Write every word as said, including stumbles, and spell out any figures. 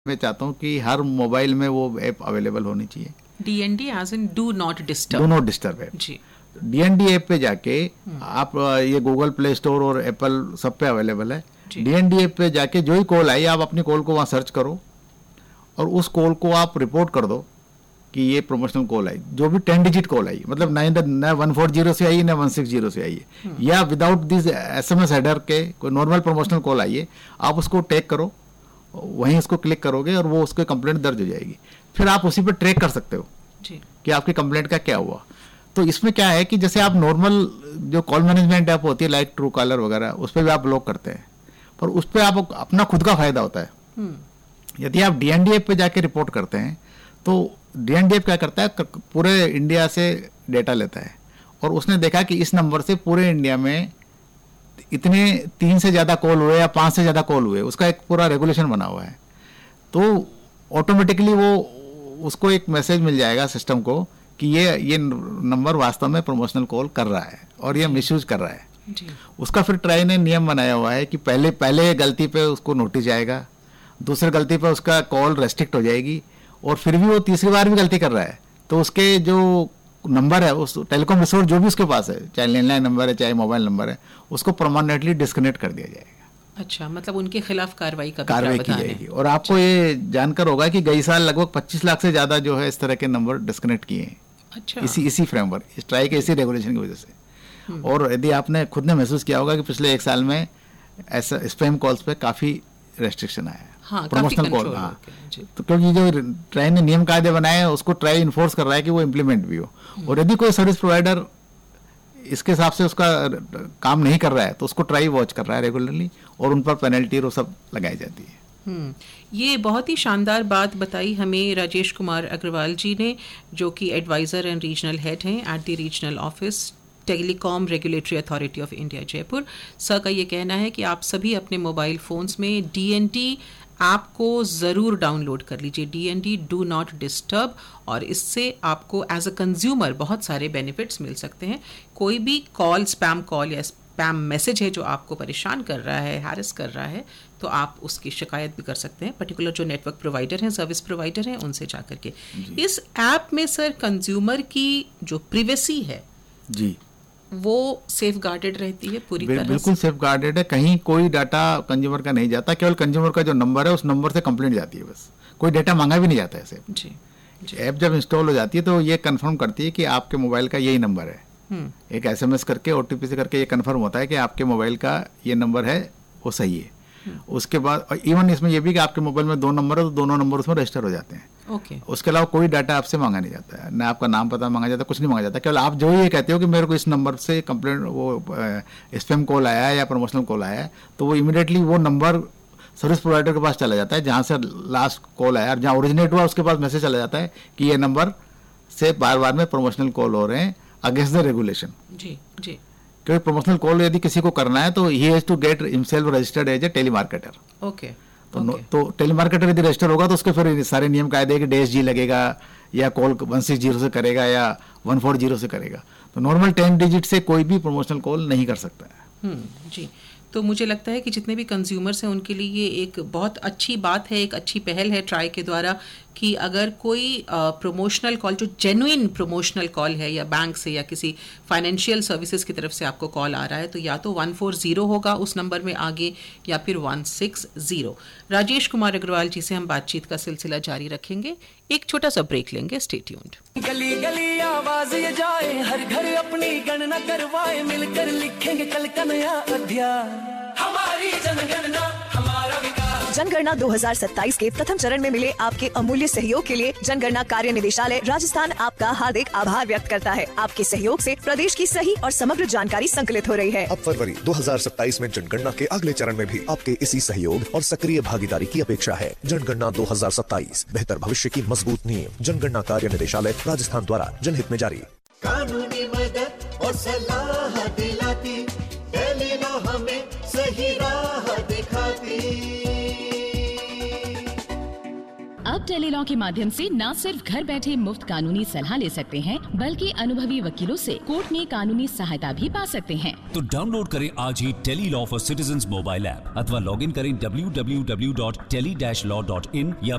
मैं चाहता हूँ कि हर मोबाइल में वो ऐप अवेलेबल होनी चाहिए। D N D as in do not disturb. Do not disturb app. Ji. D N D app पे जाके आप, ये गूगल प्ले स्टोर और एप्पल सब पे अवेलेबल है। डी एन डी ऐप पे जाके जो ही कॉल आई आप अपनी कॉल को वहाँ सर्च करो और उस कॉल को आप रिपोर्ट कर दो कि ये प्रमोशनल कॉल आई, जो भी टेन डिजिट कॉल आई, मतलब ना ना वन फोर जीरो से आई ना वन सिक्स जीरो से आई है, या without this S M S header के कोई नॉर्मल प्रमोशनल कॉल आई है, आप उसको टैग करो, वहीं उसको क्लिक करोगे और वो उसके कंप्लेंट दर्ज हो जाएगी। फिर आप उसी पर ट्रैक कर सकते हो जी कि आपकी कंप्लेंट का क्या हुआ। तो इसमें क्या है कि जैसे आप नॉर्मल जो कॉल मैनेजमेंट ऐप होती है लाइक ट्रू कॉलर वगैरह, उस पर भी आप ब्लॉक करते हैं, पर उस पर आप अपना खुद का फायदा होता है। यदि आप डी एन डी ऐप पे जाके रिपोर्ट करते हैं तो डी एन डी ऐप क्या करता है, पूरे इंडिया से डेटा लेता है और उसने देखा कि इस नंबर से पूरे इंडिया में इतने तीन से ज़्यादा कॉल हुए या पाँच से ज़्यादा कॉल हुए, उसका एक पूरा रेगुलेशन बना हुआ है। तो ऑटोमेटिकली वो उसको एक मैसेज मिल जाएगा सिस्टम को कि ये ये नंबर वास्तव में प्रमोशनल कॉल कर रहा है और ये मिसयूज कर रहा है जी। उसका फिर ट्राई ने नियम बनाया हुआ है कि पहले पहले गलती पे उसको नोटिस जाएगा, दूसरी गलती पे उसका कॉल रेस्ट्रिक्ट हो जाएगी, और फिर भी वो तीसरी बार भी गलती कर रहा है तो उसके जो नंबर है, उस टेलीकॉम रिसोर्स जो भी उसके पास है, चाहे लैंडलाइन नंबर है चाहे मोबाइल नंबर है, उसको परमानेंटली डिस्कनेक्ट कर दिया जाएगा। अच्छा, मतलब उनके खिलाफ कार्रवाई का कार्रवाई की जाएगी। और आपको ये जानकर होगा कि गई साल लगभग पच्चीस लाख से ज्यादा जो है इस तरह के नंबर डिस्कनेक्ट किए हैं। अच्छा। इसी इसी फ्रेमवर्क, इस ट्राई के इसी रेगुलेशन की वजह से। और यदि आपने खुद ने महसूस किया होगा कि पिछले एक साल में ऐसा स्पैम कॉल्स पे काफी रेस्ट्रिक्शन आया है। हाँ, प्रमोशनल कॉल। हाँ, तो क्योंकि जो ट्राई ने नियम कायदे बनाए हैं उसको ट्राई इन्फोर्स कर रहा है कि वो इम्प्लीमेंट भी हो। और यदि कोई सर्विस प्रोवाइडर इसके हिसाब से उसका काम नहीं कर रहा है तो उसको ट्राई वॉच कर रहा है रेगुलरली और उन पर पेनल्टी और सब लगाई जाती है। हम्म ये बहुत ही शानदार बात बताई हमें राजेश कुमार अग्रवाल जी ने, जो कि एडवाइज़र एंड रीजनल हेड हैं at the regional office telecom regulatory authority of India Jaipur. Sir का ये कहना है कि आप सभी अपने मोबाइल फ़ोन्स में डी एन डी ऐप को ज़रूर डाउनलोड कर लीजिए, D N D do not disturb, और इससे आपको एज अ कंज्यूमर बहुत सारे बेनिफिट्स मिल सकते हैं। कोई भी कॉल, स्पैम कॉल या स्पैम मैसेज है जो आपको परेशान कर रहा है, हैरेस कर रहा है, तो आप उसकी शिकायत भी कर सकते हैं, पर्टिकुलर जो नेटवर्क प्रोवाइडर हैं, सर्विस प्रोवाइडर हैं, उनसे जा करके। इस ऐप में सर कंज्यूमर की जो प्रिवेसी है जी वो सेफ गार्डेड रहती है पूरी तरह से? बिल्कुल सेफ गार्डेड है। कहीं कोई डाटा कंज्यूमर का नहीं जाता, केवल कंज्यूमर का जो नंबर है उस नंबर से कंप्लेंट जाती है, बस कोई डाटा मांगा भी नहीं जाता है। ऐसे जी, जी। ऐप जब इंस्टॉल हो जाती है तो ये कंफर्म करती है कि आपके मोबाइल का यही नंबर है। एक एसएमएस करके ओटीपी से करके ये कंफर्म होता है कि आपके मोबाइल का ये नंबर है, वो सही है। उसके बाद इवन इसमें यह भी कि आपके मोबाइल में दो नंबर है तो दोनों नंबर उसमें रजिस्टर हो जाते हैं। ओके। उसके अलावा कोई डाटा आपसे मांगा नहीं जाता है, ना आपका नाम पता मांगा जाता है, कुछ नहीं मांगा जाता। केवल आप जो ये कहते हो कि मेरे को इस नंबर से कंप्लेंट, वो स्पैम कॉल आया है या प्रमोशनल कॉल आया है, तो वो इमीडिएटली वो नंबर सर्विस प्रोवाइडर के पास चला जाता है जहाँ से लास्ट कॉल आया, और जहाँ ओरिजिनेट हुआ उसके पास मैसेज चला जाता है कि ये नंबर से बार बार में प्रमोशनल कॉल हो रहे हैं अगेंस्ट द रेगुलेशन। जी जी। क्योंकि प्रमोशनल कॉल यदि किसी को करना है तो he has to get himself registered as a telemarketer. Okay. तो okay. तो टेलीमार्केटर यदि रजिस्टर होगा तो उसके फिर सारे नियम कायदे कि डैश जी लगेगा या कॉल वन सिक्स जीरो से करेगा या वन फोर जीरो से करेगा। तो नॉर्मल टेन डिजिट से कोई भी प्रमोशनल कॉल नहीं कर सकता है। हम्म जी। तो मुझे लगता है कि जितने भी कंज्यूमर्स हैं उनके लिए ये एक बहुत अच्छी बात है, एक अच्छी पहल है ट्राई के द्वारा, कि अगर कोई प्रमोशनल कॉल, जो जेन्युइन प्रमोशनल कॉल है या बैंक से या किसी फाइनेंशियल सर्विसेज की तरफ से आपको कॉल आ रहा है, तो या तो वन फोर जीरो होगा उस नंबर में आगे या फिर one six zero. Rajesh Kumar Agarwal जी से हम बातचीत का सिलसिला जारी रखेंगे, एक छोटा सा ब्रेक लेंगे। Stay tuned. गली गली आवाज ये जाए, हर घर अपनी गणना करवाए, मिलकर लिखेंगे कल का नया अध्याय, हमारी जनगणना हमारा विकास। जनगणना दो हज़ार सत्ताईस के प्रथम चरण में मिले आपके अमूल्य सहयोग के लिए जनगणना कार्य निदेशालय राजस्थान आपका हार्दिक आभार व्यक्त करता है। आपके सहयोग से प्रदेश की सही और समग्र जानकारी संकलित हो रही है। अब फरवरी दो हज़ार सत्ताईस में जनगणना के अगले चरण में भी आपके इसी सहयोग और सक्रिय भागीदारी की अपेक्षा है। जनगणना दो हज़ार सत्ताईस, बेहतर भविष्य की मजबूत नींव। जनगणना कार्य निदेशालय राजस्थान द्वारा जनहित में जारी। कानूनी मदद और सलाह दिलाती, टेलीलॉ हमें सही राह दिखाती। अब टेलीलॉ के माध्यम से न सिर्फ घर बैठे मुफ्त कानूनी सलाह ले सकते हैं, बल्कि अनुभवी वकीलों से कोर्ट में कानूनी सहायता भी पा सकते हैं। तो डाउनलोड करें आज ही Tele-Law for citizens mobile app अथवा लॉग इन करें W W W dot tele dash law dot in या